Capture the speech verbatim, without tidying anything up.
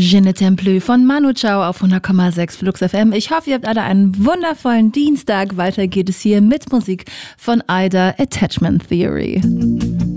Je ne t'aime plus von Manu Chao auf hundert Komma sechs Flux F M. Ich hoffe, ihr habt alle einen wundervollen Dienstag. Weiter geht es hier mit Musik von Ida, Attachment Theory.